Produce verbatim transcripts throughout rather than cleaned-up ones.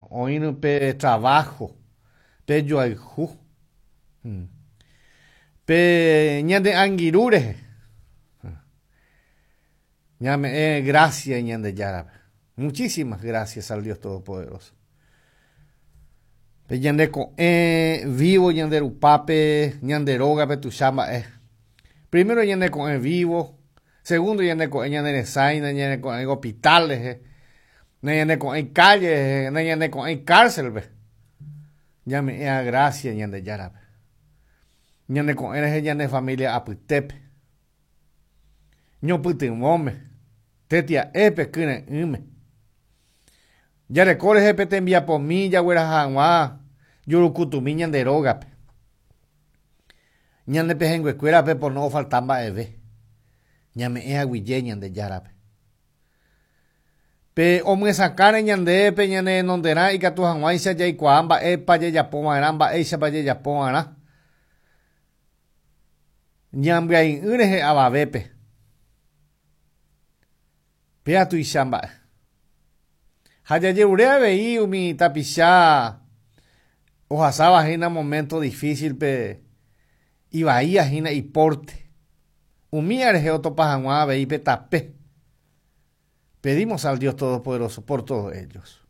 oín pe trabajo, pe yoaihu, pe ñande angirure, ñame eh, gracias ñande yarabe. Muchísimas gracias al Dios Todopoderoso. Pe ñande ko eh, vivo ñande rupape, ñande roga pe tu chama eh. Primero ñande ko eh, vivo, segundo ñande ko eh, ñande nesaina, ñande ko eh, hospitales eh. Ñande ko en calle, ñande ko en cárcel, ve. Ñame ea gracia ñande yarabe. Ñande ko eres ñande familia aputepe. Ño putin mome. Tetia epe kune ume. Ya recorre epe te envía por mí, ya huera jangua. Yurukutumi ñande rogape. Ñande pejengue cuera pe por no faltamba eve. Ñame ea guille ñande yarabe. Pe omwe sakane ñande pe ñande nondera y katu hangwa isa ya ikuamba e pa ye ya poma ramba e pa ye ya poma ra. Ñambe ai ureje ababepe. Pe atu ishamba. Haya ye urea vei umi tapisha. Ojasaba hina momento difícil pe iba ia hina y porte. Umi areje otopa hangwa vei pe tape. Pedimos al Dios Todopoderoso por todos ellos.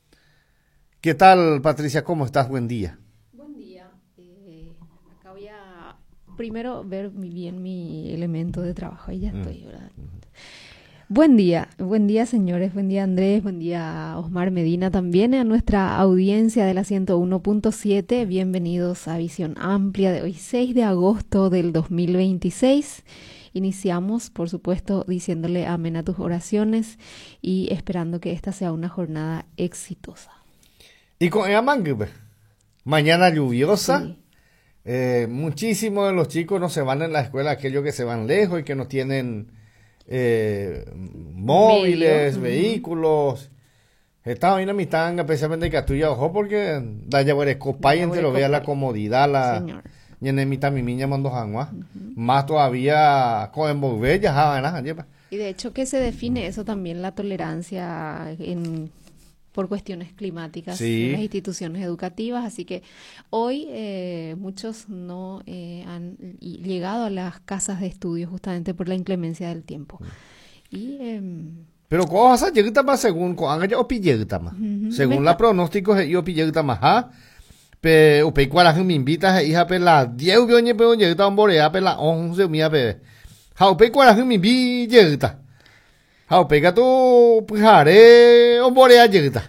¿Qué tal, Patricia? ¿Cómo estás? Buen día. Buen día. Eh, acá voy a primero ver bien mi elemento de trabajo. Ahí ya estoy, ¿verdad? Mm. Buen día. Buen día, señores. Buen día, Andrés. Buen día, Osmar Medina. También a nuestra audiencia de la ciento uno punto siete. Bienvenidos a Visión Amplia de hoy, seis de agosto del dos mil veintiséis. Iniciamos, por supuesto, diciéndole amén a tus oraciones y esperando que esta sea una jornada exitosa. Y con el mangue, mañana lluviosa, sí. eh, muchísimos de los chicos no se van en la escuela, aquellos que se van lejos y que no tienen eh, móviles, Medio. vehículos. Uh-huh. Estaba viendo mi tanga, especialmente que tuya, ojo, porque da ya ver escopay entre lo vea la comodidad, la... Señor. Y en mi miña mando jangua, uh-huh. Más todavía con bella jana. Y de hecho que se define eso también, la tolerancia en, por cuestiones climáticas, sí, en las instituciones educativas, así que hoy eh, muchos no eh, han llegado a las casas de estudio justamente por la inclemencia del tiempo. Uh-huh. Y eh, pero cosas llegan más según uh-huh. según la pronóstico yo pillan más, ¿ah? Pe upe cuaraje me invita hija pe la diez bioñe pe oye ta borea pe la once mía pe ha upe cuaraje me vi llegta ha upe gato pujare o borea llegta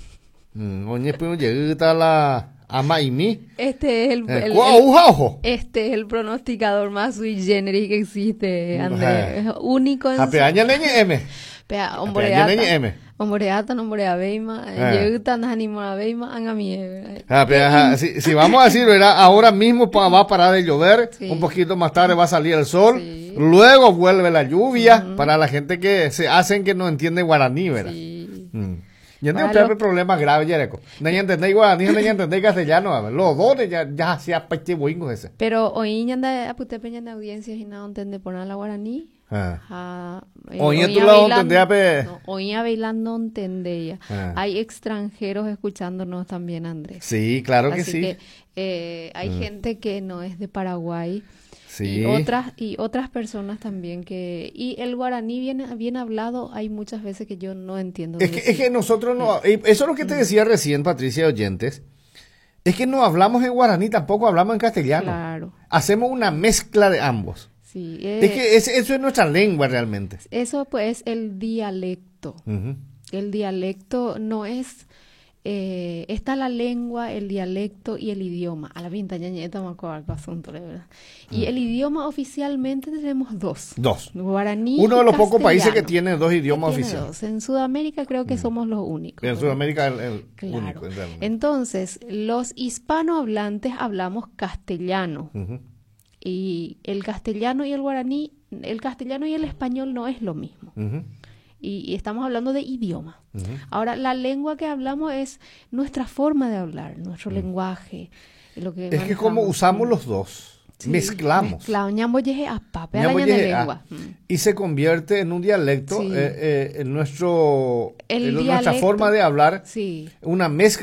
oye pe llegta la ama y mi este es el, eh, el, el este es el pronosticador más sui generis que existe, Andrés, uh-huh. Único en ha pe aña leñe m pe omboreata m Omboreata, nomborea beima, yeguta, nanimora beima, angamie. Ah, pero ajá, si, si vamos a decir, ¿verdad? Ahora mismo pa, va a parar de llover, sí. Un poquito más tarde va a salir el sol, sí. Luego vuelve la lluvia, uh-huh. Para la gente que se hacen que no entiende guaraní, ¿verdad? Sí. Mm. Yo no tengo lo... problemas graves, Yereco. No entendéis guaraní, no entendéis castellano, los dos ya, ya se ha peche boingo ese. Pero hoy anda a putepe en audiencias y no entiende por nada la guaraní. Ah. Ah, eh, hoy en tu lado entendía pe... no, hoy a bailando no entendía. Ah. Hay extranjeros escuchándonos también, Andrés. Sí, claro que Así sí. Que, eh, hay mm. gente que no es de Paraguay. Sí. Y otras y otras personas también que y el guaraní bien bien hablado hay muchas veces que yo no entiendo. Es que, es que nosotros no, eso es lo que te decía recién, Patricia, oyentes. Es que no hablamos en guaraní, tampoco hablamos en castellano. Claro. Hacemos una mezcla de ambos. Sí, eh, es que es, eso es nuestra lengua realmente. Eso pues el dialecto. Uh-huh. El dialecto no es... Eh, está la lengua, el dialecto y el idioma. A la pinta ñañeta me acuerdo asunto, de verdad. Y uh-huh. El idioma oficialmente tenemos dos. Dos. Guaraní. Uno de los pocos países que tiene dos idiomas tiene oficiales. Dos. En Sudamérica creo que uh-huh. somos los únicos. En Sudamérica el, el claro. único. Realmente. Entonces, los hispanohablantes hablamos castellano. Uh-huh. Y el castellano y el guaraní, el castellano y el español no es lo mismo. Uh-huh. Y, y estamos hablando de idioma. Uh-huh. Ahora, la lengua que hablamos es nuestra forma de hablar, nuestro uh-huh. lenguaje. Lo que es que como usamos los dos, sí, mezclamos. Mezclamos. Y se convierte en un dialecto, sí. eh, eh, en, nuestro, el en dialecto, nuestra forma de hablar, sí. Una mezcla